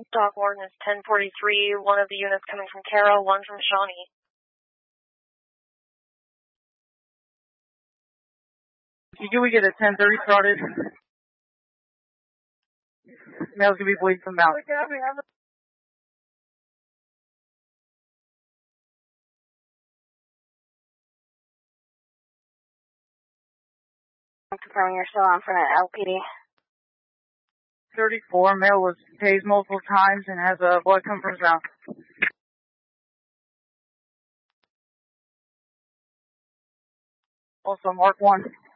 Dock Warden is 1043, one of the units coming from Carroll, one from Shawnee. Can we get a 1030 started? Male's gonna be bleeding from mouth. I'm confirming you're still on front at LPD. 34, male was tased multiple times and has blood coming from his mouth. Also, Mark 1.